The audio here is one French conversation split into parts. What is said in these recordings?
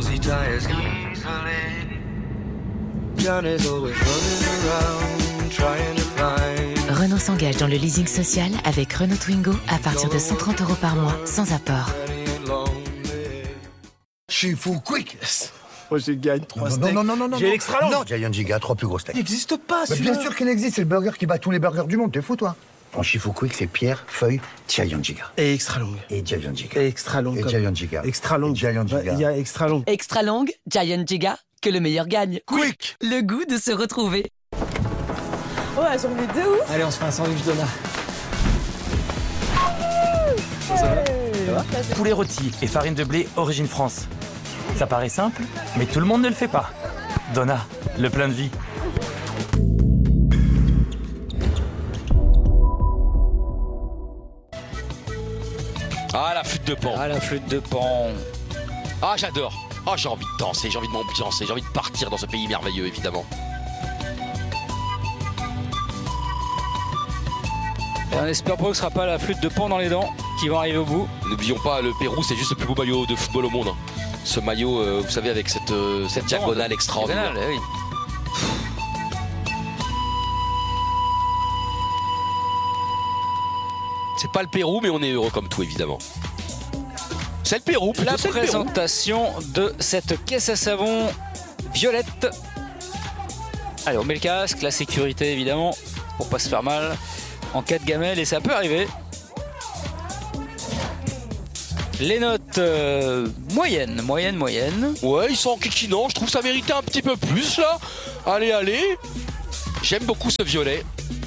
knows he tires easily. John is always running around trying to find. Renault s'engage dans le leasing social avec Renault Twingo à partir de 130 € par mois, sans apport. Je suis full quick. Moi, j'ai gagne 3 steaks. Non. J'ai l'extra long. Non, Giant Giga, 3 plus gros steaks. Il n'existe pas, Mais celui-là. bien sûr qu'il existe, c'est le burger qui bat tous les burgers du monde, t'es fou, toi. En Shifu Quick, c'est pierre, feuille, Giant Giga. Et extra long. Et Giant Giga. Et extra long. Et Giant Giga. Extra long. Et Giant Giga. Il y a extra long. Extra longue, Giant Giga, que le meilleur gagne. Quick. Le goût de se retrouver. Oh, la journée de ouf. Allez, on se fait un sandwich Donna. Poulet rôti et farine de blé origine France. Ça paraît simple, mais tout le monde ne le fait pas. Donna, le plein de vie. Ah, la flûte de Pan. Ah, la flûte de Pan. Ah, j'adore. Ah, j'ai envie de danser, j'ai envie de m'ambiancer, j'ai envie de partir dans ce pays merveilleux, évidemment. Et on espère pour eux que ce sera pas la flûte de Pan dans les dents qui vont arriver au bout. N'oublions pas, le Pérou, c'est juste le plus beau maillot de football au monde. Hein. Ce maillot, vous savez, avec cette diagonale extraordinaire. Oui. C'est pas le Pérou, mais on est heureux comme tout, évidemment. C'est le Pérou, plutôt, La c'est le Pérou. présentation de cette caisse à savon violette. Allez, on met le casque, la sécurité évidemment, pour pas se faire mal en cas de gamelle, et ça peut arriver. Les notes moyennes. Ouais, ils sont en kikinant, je trouve que ça méritait un petit peu plus, là. Allez. J'aime beaucoup ce violet.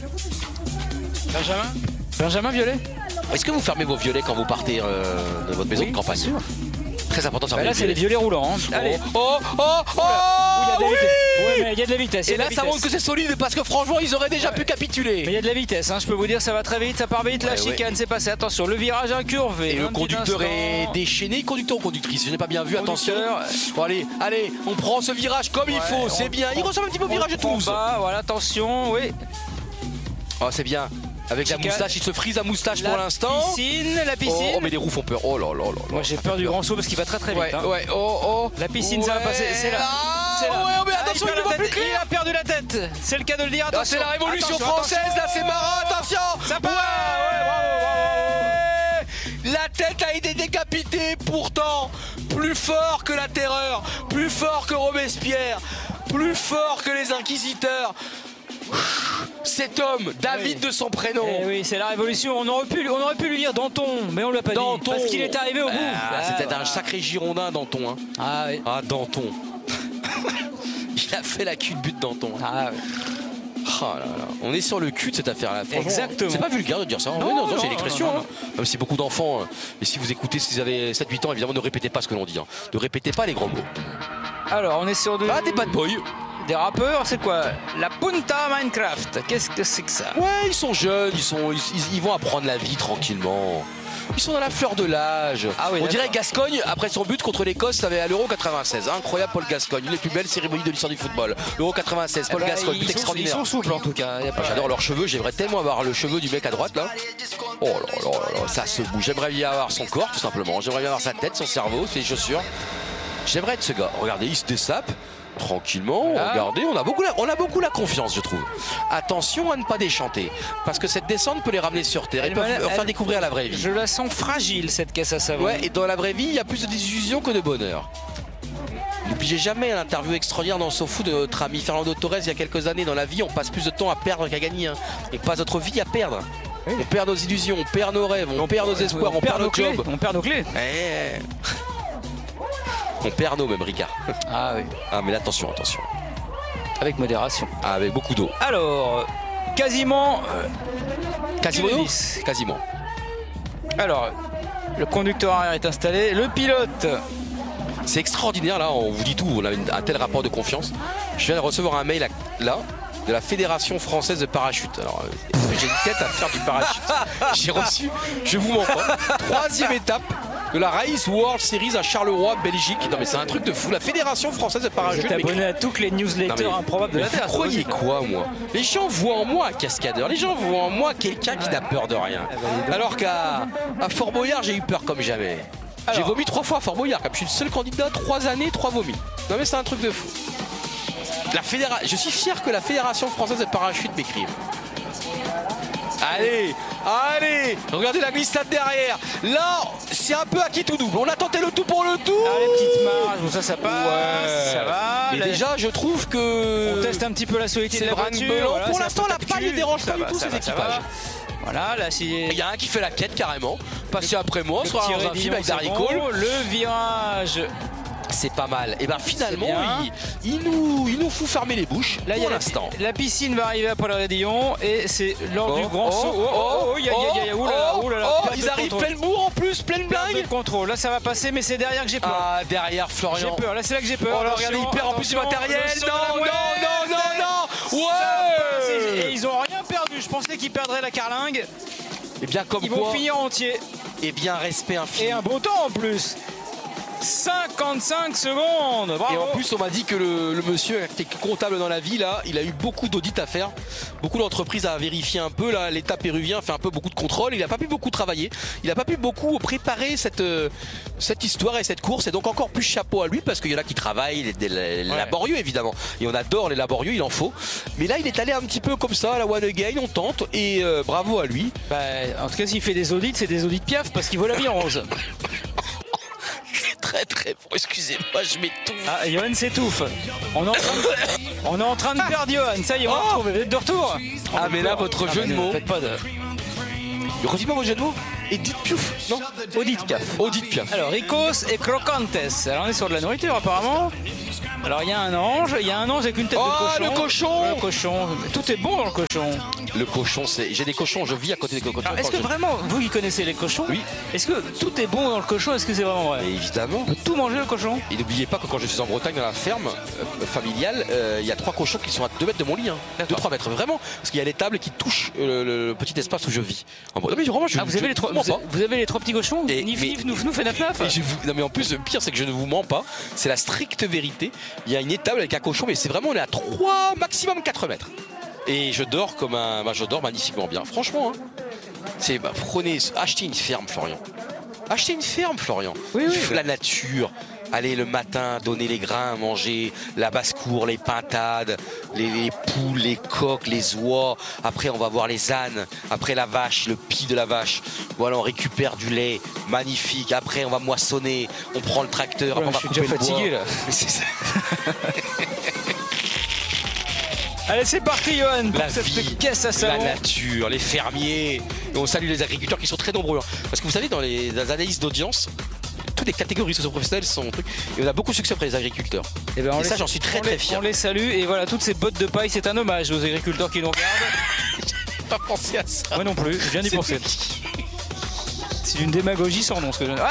Benjamin Violet. Est-ce que vous fermez vos violets quand vous partez de votre maison de campagne? Bien sûr. Très important de fermer Là, c'est les violets roulants. Hein. Allez. Oh, Oui, oui. mais il y a de la vitesse. Et là, ça montre que c'est solide parce que franchement, ils auraient déjà pu capituler. Mais il y a de la vitesse, hein, je peux vous dire, ça va très vite, ça part vite, la chicane, c'est passé, attention, le virage incurvé. Et le conducteur est déchaîné, conducteur ou conductrice, je n'ai pas bien vu, attention. Bon, allez, on prend ce virage comme il faut, c'est bien. Il ressemble un petit peu au virage de Toulouse. Voilà, attention, oui. Oh, c'est bien. Avec la moustache, il se frise la moustache pour l'instant. La piscine. Oh, mais les roues font peur. Oh là là là. Moi, j'ai peur du grand saut parce qu'il va très très vite. Ouais, oh. La piscine, ça va passer, c'est là. Ouais, mais attention, il ne voit plus clair. Il a perdu la tête, c'est le cas de le dire. C'est la révolution française, là, c'est marrant, attention. Ça part. La tête a été décapitée, pourtant, plus fort que la terreur, plus fort que Robespierre, plus fort que les inquisiteurs. Cet homme, David de son prénom. Oui, c'est la révolution. On aurait pu lui dire Danton, mais on lui a pas dit. Parce qu'il est arrivé au bout. C'était un sacré Girondin, Danton. Hein. Ah oui. Ah, Danton. Il a fait la cul de but, Danton. Ah oui. Oh là là. On est sur le cul de cette affaire-là. Exactement. C'est pas vulgaire de dire ça. Non, c'est l'expression. Hein. Même si beaucoup d'enfants, et si vous écoutez, si vous avez 7-8 ans, évidemment, ne répétez pas ce que l'on dit. Hein. Ne répétez pas les grands mots. Alors, on est sur des bad boys. Des rappeurs, c'est quoi? La Punta Minecraft. Qu'est-ce que c'est que ça? Ouais, ils sont jeunes, ils vont apprendre la vie tranquillement. Ils sont dans la fleur de l'âge. Ah oui, on dirait Gascogne, après son but contre l'Écosse, ça avait à l'Euro 96. Incroyable Paul Gascogne, une des plus belles cérémonies de l'histoire du football. L'Euro 96, Paul Gascogne, but extraordinaire. Ils sont souples en tout cas. J'adore leurs cheveux, j'aimerais tellement avoir le cheveu du mec à droite là. Oh là là, ça se bouge. J'aimerais bien avoir son corps tout simplement. J'aimerais bien avoir sa tête, son cerveau, ses chaussures. J'aimerais être ce gars. Regardez, il se dessape. Tranquillement, regardez, on a beaucoup la confiance, je trouve. Attention à ne pas déchanter, parce que cette descente peut les ramener sur terre. Ils peuvent leur faire découvrir la vraie vie. Je la sens fragile, cette caisse à savon. Ouais, et dans la vraie vie, il y a plus de désillusion que de bonheur. N'oubliez jamais l'interview extraordinaire dans SoFoot de notre ami Fernando Torres il y a quelques années. Dans la vie, on passe plus de temps à perdre qu'à gagner. Hein. On passe notre vie à perdre. Oui. On perd nos illusions, on perd nos rêves, on perd nos espoirs, on perd nos jobs. On perd nos clés. On perd nos même, Ricard. Ah oui. Ah mais attention. Avec modération. Ah, avec beaucoup d'eau. Alors, quasiment. Quasiment. Alors, le conducteur arrière est installé. Le pilote. C'est extraordinaire là, on vous dit tout, on a un tel rapport de confiance. Je viens de recevoir un mail là de la Fédération Française de Parachute. Alors, j'ai une tête à faire du parachute. J'ai reçu, je vous mens pas, 3e étape de la Race World Series à Charleroi, Belgique. Non mais c'est un truc de fou, la Fédération Française de Parachute. Vous êtes abonné à toutes les newsletters improbables de la Terre. Vous croyez quoi, moi? Les gens voient en moi un cascadeur, les gens voient en moi quelqu'un qui n'a peur de rien. Alors qu'à Fort Boyard, j'ai eu peur comme jamais. J'ai vomi 3 fois à Fort Boyard. Je suis le seul candidat, 3 années, 3 vomis. Non mais c'est un truc de fou. Je suis fier que la Fédération française de parachute m'écrive. Allez, allez, regardez la glissade derrière. Là, c'est un peu à qui tout double. On a tenté le tout pour le tout. Ah, les petites marges, bon, ça passe, ouais. Ça va. Mais déjà, je trouve que... On teste un petit peu la solidité de la voiture. Voilà, pour l'instant, la paille ne dérange pas du tout ces équipages. Voilà, là, il y a un qui fait la quête carrément. Passé après moi, sur un film avec Darry Cole. Le virage... C'est pas mal. Et ben finalement, il nous fout fermer les bouches. Là, il y a l'instant. La piscine va arriver après le raidillon et c'est lors du grand saut. Ils arrivent pleine bourre en plus, pleine blague. De contrôle. Là, ça va passer, mais c'est derrière que j'ai peur. Ah, derrière Florian. J'ai peur. Là, c'est là que j'ai peur. Alors, regardez, il perd en plus du matériel. Non. Ouais. Et ils ont rien perdu. Je pensais qu'ils perdraient la carlingue. Et bien comme ils vont finir entier. Et bien respect infini. Et un beau temps en plus. 55 secondes. Bravo. Et en plus on m'a dit que le monsieur qui est comptable dans la vie là, il a eu beaucoup d'audits à faire, beaucoup d'entreprises à vérifier un peu là, l'État péruvien fait un peu beaucoup de contrôle, il n'a pas pu beaucoup travailler, il n'a pas pu beaucoup préparer cette histoire et cette course, et donc encore plus chapeau à lui parce qu'il y en a qui travaillent, les laborieux évidemment, et on adore les laborieux, il en faut, mais là il est allé un petit peu comme ça à la one again, on tente, et bravo à lui. En tout cas s'il fait des audits, c'est des audits Piaf parce qu'il vaut la vie en rose. Très bon, excusez-moi, je m'étouffe. Ah, Johan s'étouffe. On est en train de perdre Johan, ça y est, on va retrouver. Vous êtes de retour. Ah mais là votre jeu de mots. Faites pas de... Redis-moi votre jeu de mots. Edith Piouf. Non, Audit Piaf. Audit Piaf. Alors ricos et crocantes. Alors on est sur de la nourriture apparemment. Alors il y a un ange avec une tête de cochon. Le cochon. Le cochon. Tout est bon dans le cochon. Le cochon, j'ai des cochons, je vis à côté des cochons. Est-ce que vraiment, vous qui connaissez les cochons, oui. Est-ce que tout est bon dans le cochon? Est-ce que c'est vraiment vrai? Mais évidemment. On peut tout manger le cochon? Et n'oubliez pas que quand je suis en Bretagne, dans la ferme familiale, il y a 3 cochons qui sont à 2 mètres de mon lit. 2-3 mètres, vraiment. Parce qu'il y a les tables qui touchent le petit espace où je vis. Non, mais vraiment, vous avez les 3 petits cochons? Nif, nouf, nouf et naf, naf. Non mais en plus, le pire, c'est que je ne vous mens pas. C'est la stricte vérité. Il y a une étable avec un cochon, mais c'est vraiment, on est à 3, maximum 4 mètres. Et je dors comme je dors magnifiquement bien. Franchement, achetez une ferme, Florian. Achetez une ferme, Florian. Oui. La nature. Allez le matin, donner les grains à manger, la basse-cour, les pintades, les poules, les coqs, les oies. Après, on va voir les ânes. Après, la vache, le pis de la vache. Voilà, on récupère du lait magnifique. Après, on va moissonner. On prend le tracteur. Après, on va couper le bois. Je suis déjà fatigué là. Mais c'est ça. Allez, c'est parti, Johan, pour cette caisse à savon. La nature, les fermiers. Et on salue les agriculteurs qui sont très nombreux. Parce que vous savez, dans les analyses d'audience, toutes les catégories socio-professionnelles sont trucs. Et on a beaucoup de succès auprès des agriculteurs. Et ça, j'en suis très fier. On les salue. Et voilà, toutes ces bottes de paille, c'est un hommage aux agriculteurs qui nous regardent. J'ai pas pensé à ça. Moi non plus, je viens d'y penser. C'est une démagogie sans nom ce que je viens de...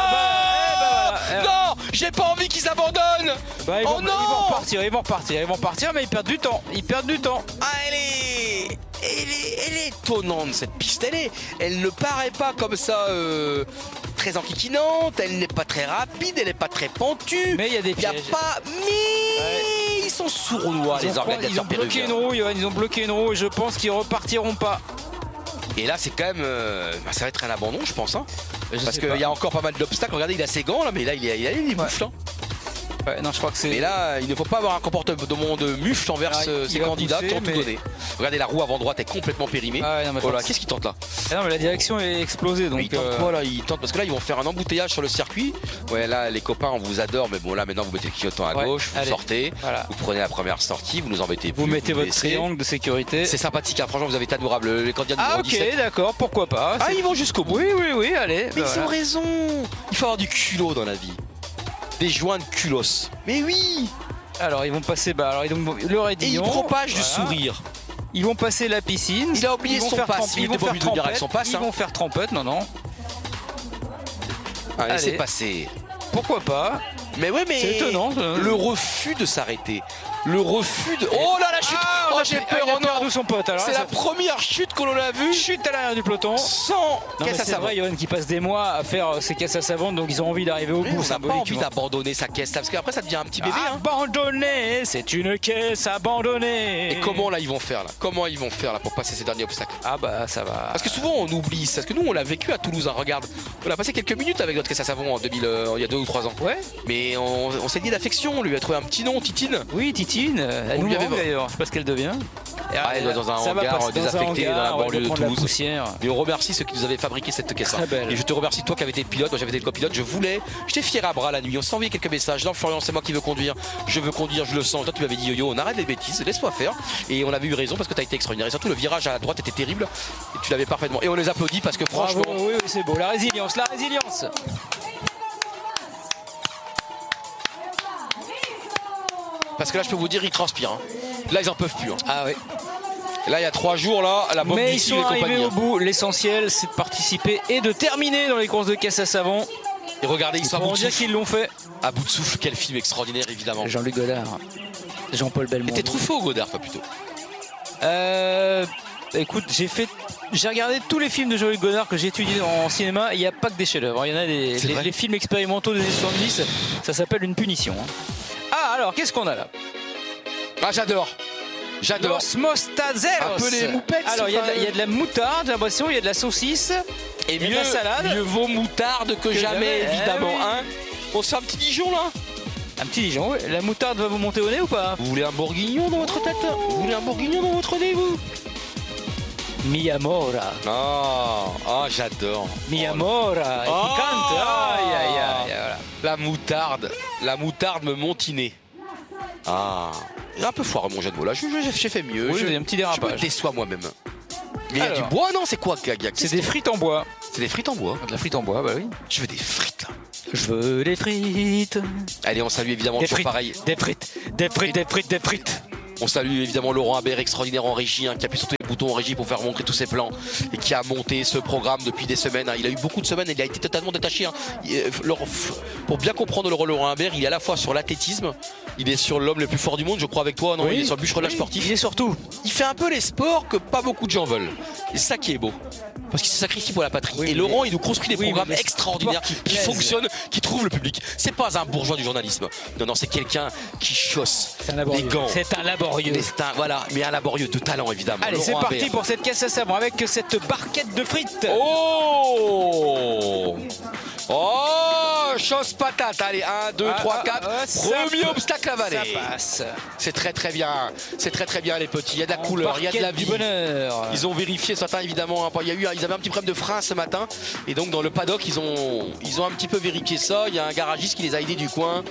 Non, j'ai pas envie qu'ils abandonnent. Ils vont repartir, mais ils perdent du temps. Ah, elle est étonnante cette piste. Elle ne paraît pas comme ça très enquiquinante. Elle n'est pas très rapide, elle n'est pas très pentue. Mais il y a des pièges. Ils sont sournois les organisateurs péruviens. Ils ont bloqué une roue et je pense qu'ils repartiront pas. Et là, c'est quand même. Ça va être un abandon, je pense. Parce qu'il y a encore pas mal d'obstacles. Regardez, il a ses gants là, mais là, il a les mufles. Ouais, non, je crois que c'est. Mais là, il ne faut pas avoir un comportement de mufle envers ces candidats qui ont tout donné. Regardez, la roue avant droite est complètement périmée. Qu'est-ce qu'il tente là? Non, mais la direction est explosée. Donc il tente quoi là? Il tente parce que là, ils vont faire un embouteillage sur le circuit. Ouais, là, les copains, on vous adore, mais bon, là, maintenant, vous mettez le clignotant à gauche, vous sortez, vous prenez la première sortie, vous nous embêtez plus. Vous mettez votre triangle de sécurité. C'est sympathique, franchement, vous avez été adorable. Les candidats numéro 17. Ok, d'accord, pourquoi pas. Ils vont jusqu'au bout. Oui, allez. Mais ils ont raison. Il faut avoir du culot dans la vie. Des joints de culos. Mais oui. Alors ils vont passer le raidillon. Et ils propagent du sourire. Ils vont passer la piscine. Il a oublié son passe. Ils vont faire trempette. Ils vont faire trempette, non. Allez, c'est passé. Pourquoi pas? Mais ouais, mais c'est étonnant. Le refus de s'arrêter. Le refus de... Oh là, la chute. Oh, j'ai peur. Il a perdu son pote. C'est la première chute que l'on a vue. Chute à l'arrière du peloton. Sans caisse à savon. C'est savon. vrai, Johan, qui passe des mois à faire ses caisses à savon, donc ils ont envie d'arriver au bout. On n'a pas envie d'abandonner sa caisse, parce qu'après ça devient un petit bébé. Abandonner, c'est une caisse abandonnée. Et comment là ils vont faire là? Comment ils vont faire là pour passer ces derniers obstacles? Ah bah ça va. Parce que souvent on oublie, parce que nous on l'a vécu à Toulouse, hein, regarde. On a passé quelques minutes avec notre caisse à savon en 2000, il y a 2 ou 3 ans. Ouais. Mais on s'est lié d'affection, on lui a trouvé un petit nom, Titine. Oui, Titine. Elle nous manque d'ailleurs, je sais pas ce qu'elle devient. Ah, elle doit dans un hangar désaffecté dans la banlieue de Toulouse. Mais on remercie ceux qui nous avaient fabriqué cette caisse. Et je te remercie toi qui avais été le pilote, moi j'avais été le copilote. J'étais fier à bras la nuit. On s'est envoyé quelques messages. Non, Florian, c'est moi qui veux conduire. Je veux conduire, je le sens. Toi tu m'avais dit yo-yo, on arrête les bêtises, laisse-moi faire. Et on avait eu raison parce que tu as été extraordinaire. Et surtout le virage à droite était terrible. Et tu l'avais parfaitement. Et on les applaudit parce que franchement. Bravo, oui, c'est beau. La résilience, la résilience. Parce que là je peux vous dire ils transpirent. Hein. Là ils en peuvent plus. Hein. Ah oui. Là il y a 3 jours là, la bombe mais ils d'ici sont et arrivés compagnie. au bout. L'essentiel c'est de participer et de terminer dans les courses de caisse à savon. Et regardez, ils sont à bout de souffle. Qu'ils l'ont fait. À bout de souffle, quel film extraordinaire évidemment. Jean-Luc Godard, Jean-Paul Belmondo. Et t'es Truffaut ou Godard, pas plutôt? Écoute, j'ai regardé tous les films de Jean-Luc Godard que j'ai étudiés en cinéma. Il n'y a pas que des chefs-d'œuvre. Il y en a les films expérimentaux des années 70. Ça s'appelle une punition. Ah alors, qu'est-ce qu'on a là? Ah j'adore. J'adore. Los Mostazeros. Un peu les moupettes. Alors il y a de la moutarde, j'ai l'impression, il y a de la saucisse. Et mieux, de la salade. Mieux vaut moutarde que jamais, évidemment. Oui. Hein, on se fait un petit Dijon là. Un petit Dijon, oui. La moutarde va vous monter au nez ou pas? Vous voulez un bourguignon dans votre tête? Vous voulez un bourguignon dans votre nez, vous? Mi amora. Oh, j'adore. Mi amora. Piquante. Aïe, aïe, aïe. Voilà. La moutarde me montinait. Ah, un peu foireux mon jeu de mots là. J'ai fait mieux. Oui, j'ai un petit dérapage. Je me déçois moi-même. Mais il y a du bois, non? C'est quoi? C'est des frites en bois. C'est des frites en bois. De la frite en bois, bah oui. Je veux des frites là. Je veux des frites. Allez, on salue évidemment des toujours frites, pareil. Des frites, des frites, des frites, des frites. On salue évidemment Laurent Habert, extraordinaire en régie, hein, qui appuie sur tous les boutons en régie pour faire montrer tous ses plans et qui a monté ce programme depuis des semaines. Hein. Il a eu beaucoup de semaines et il a été totalement détaché. Hein. Pour bien comprendre le rôle de Laurent Habert, il est à la fois sur l'athlétisme, il est sur l'homme le plus fort du monde, je crois avec toi, non? Oui. Il est sur le bûcheronnage sportif. Il est surtout. Il fait un peu les sports que pas beaucoup de gens veulent. Et c'est ça qui est beau. Parce qu'il se sacrifie pour la patrie. Oui, et Laurent, il nous construit des programmes mais extraordinaires qui fonctionnent, qui trouvent le public. C'est pas un bourgeois du journalisme. Non, c'est quelqu'un qui chausse les gants. C'est un laborieux. Voilà, mais un laborieux de talent évidemment. Allez, c'est Laurent parti Habert. pour cette caisse à savon avec cette barquette de frites. Oh, chose patate. Allez, 1, 2, 3, 4. Premier obstacle à valer. Ça passe. C'est très bien. C'est très bien les petits. Il y a de la couleur, il y a de la vie. Du bonheur. Ils ont vérifié ce matin évidemment. Ils avaient un petit problème de frein ce matin. Et donc dans le paddock, ils ont un petit peu vérifié ça. Il y a un garagiste qui les a aidés du coin.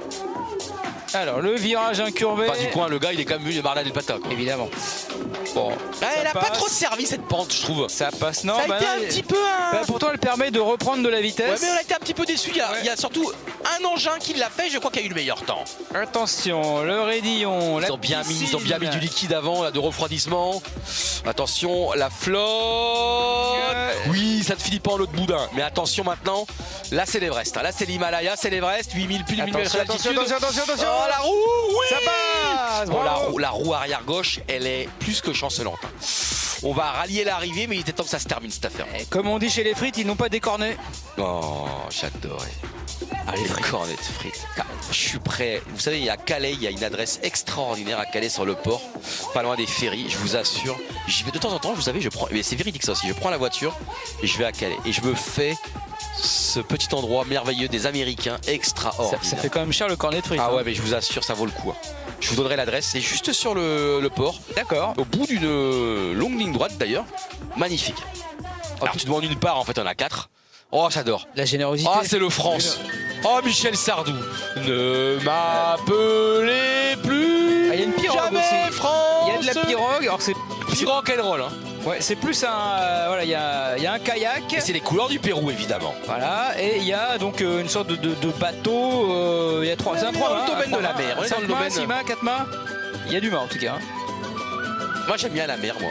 Alors le virage incurvé. Pas du coin, le gars il est quand même venu de Marla del Pata. Évidemment. Bon. Elle a pas trop servi cette pente, je trouve. Ça passe, non? Ça a été un petit peu pourtant elle permet de reprendre de la vitesse. Ouais, mais on a été un petit peu déçus. Il y a surtout un engin qui l'a fait, je crois qu'il a eu le meilleur temps. Attention, le raidillon, ils ont bien mis du liquide avant, là, de refroidissement. Attention, la flotte. Oui, ça ne finit pas en l'autre boudin. Mais attention maintenant, là c'est l'Everest. Là c'est l'Himalaya, c'est l'Everest, 8000 plus de 1000 mètres d'altitude. Attention. Oh, la roue, oui. Ça passe. Bon, la roue arrière gauche, elle est plus que chancelante. On va rallier l'arrivée, mais il était temps que ça se termine cette affaire. Et comme on dit chez les frites, ils n'ont pas décorné. Oh, j'adorais. Allez, cornets de frites. Je suis prêt. Vous savez, il y a Calais, il y a une adresse extraordinaire à Calais sur le port, pas loin des ferries, je vous assure. J'y vais de temps en temps, vous savez, mais c'est véridique ça aussi. Je prends la voiture et je vais à Calais. Et je me fais ce petit endroit merveilleux des Américains extraordinaire. Ça fait quand même cher le cornet de frites. Ah ouais, mais je vous assure, ça vaut le coup. Je vous donnerai l'adresse, c'est juste sur le port. D'accord. Au bout d'une longue ligne droite d'ailleurs. Magnifique. Alors tu demandes une part, en fait on a 4. Oh, j'adore. La générosité. Ah, c'est le France. Oh, Michel Sardou. Ne m'appelez plus. Il y a une pirogue jamais aussi. France. Il y a de la pirogue. Alors c'est rock'n'roll. Hein. Ouais, c'est plus un. Voilà, il y a un kayak. Et c'est les couleurs du Pérou évidemment. Voilà, et il y a donc une sorte de bateau. Il y a 3. C'est un 3 mâts. Dans le domaine de la mer. 5 mâts, 6 mâts, 4 mâts. Il y a du mât en tout cas. Moi j'aime bien la mer, moi.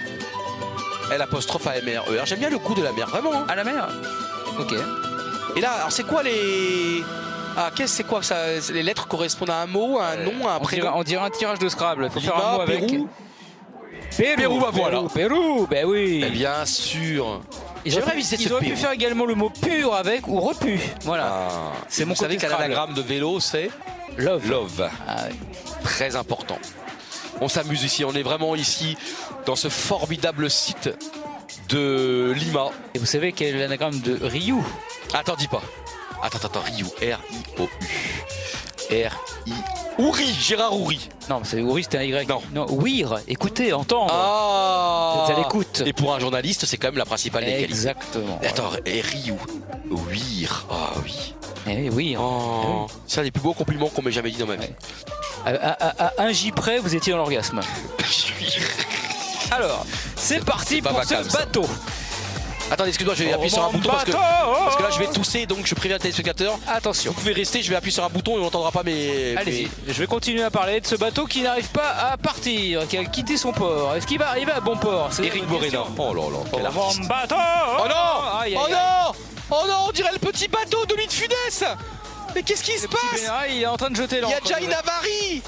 L''AMRER. J'aime bien le goût de la mer, vraiment. Hein. À la mer. Ok. Et là, alors c'est quoi les Ah, c'est quoi ça? Les lettres correspondent à un mot, à un nom, à un prénom? On dirait un tirage de Scrabble. Il faut Lima, faire un mot avec. Pérou. Pérou, bah voilà. Pérou, ben oui. Eh bien sûr. Ils auraient pu faire également le mot pur avec ou repu. Voilà. Ah. C'est mon Vous savez côté qu'à l'anagramme de vélo, c'est Love. Love. Ah, ouais. Très important. On s'amuse ici, on est vraiment ici dans ce formidable site de Lima. Et vous savez quel est l'anagramme de Ryu? Attends, dis pas. Attends, Ryu. R-I-O-U. R-I. Ouri, Gérard Ouri. Non, c'est Ouri, c'était un Y. Non. Weir, écoutez, entendre. Ah. Vous êtes à l'écoute. Et pour un journaliste, c'est quand même la principale des qualités. Exactement. Attends, et Ryu. Weir. Ah oui. Eh oui. Oh. C'est un des plus beaux compliments qu'on m'ait jamais dit dans ma vie. À un J près, vous étiez dans l'orgasme. Alors, c'est parti pas pour ma cam, ce ça. bateau. Attendez, excuse-moi, je vais appuyer sur un bouton parce que là je vais tousser, donc je préviens les téléspectateurs. Attention. Vous pouvez rester, je vais appuyer sur un bouton et on n'entendra pas mes. Allez-y, je vais continuer à parler de ce bateau qui n'arrive pas à partir, qui a quitté son port. Est-ce qu'il va arriver à bon port? C'est Eric Borena. Oh là là, quel Mon artiste. bateau. Oh non. Aïe, aïe, Oh aïe. non. Oh non, on dirait le petit bateau de Louis de Funès. Mais qu'est-ce qui se Le petit passe? Bénard, il est en train de jeter Il y a l'ancre. Jaina Navari.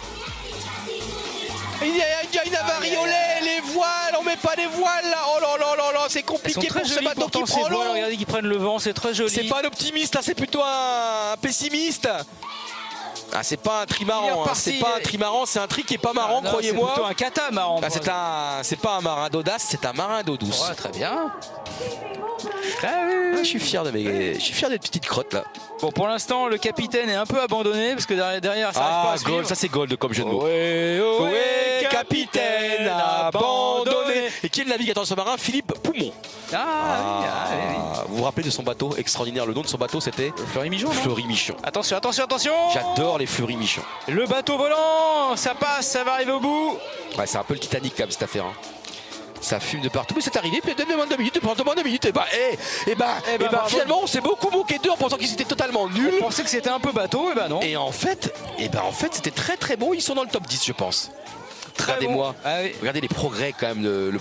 Il y a Jaina Navari, olé, les voiles, on met pas les voiles là. Oh là là là là, c'est Elles sont compliqué très pour ce jolies bateau qui pourtant ces prend voiles. l'eau. Regardez qu'ils prennent le vent, c'est très joli. C'est pas un optimiste, là, c'est plutôt un pessimiste. Ah, c'est pas un trimaran, hein. C'est pas un trimaran, c'est un tri qui est pas marrant, Non, croyez-moi. C'est plutôt un catamaran. Ah, c'est pas un marin d'audace, c'est un marin d'eau douce. Ouais, très bien. Ah, je suis fier des petites crottes là. Bon, pour l'instant, le capitaine est un peu abandonné parce que derrière, ça arrive pas à suivre. Gold, ça c'est Gold comme jeu de mots. Ohé, ohé, Capitaine abandonné. Et qui est le navigateur sous-marin? Philippe Poumon. Vous vous rappelez de son bateau extraordinaire? Le nom de son bateau c'était Fleury Michon. Fleury Michon. Attention, attention, attention. J'adore les Fleury Michon. Le bateau volant, ça passe, ça va arriver au bout. Ouais, c'est un peu le Titanic quand même cette affaire. Hein. Ça fume de partout, mais c'est arrivé. Puis donne-moi 2 minutes, prends-moi 2 minutes. Et bravo. finalement, on s'est beaucoup moqué d'eux en pensant qu'ils étaient totalement nuls. On pensait que c'était un peu bateau, et ben non. Et en fait, c'était très très bon. Ils sont dans le top 10, je pense. Très Regardez-moi. bon. Ah oui. Regardez les progrès quand même. Le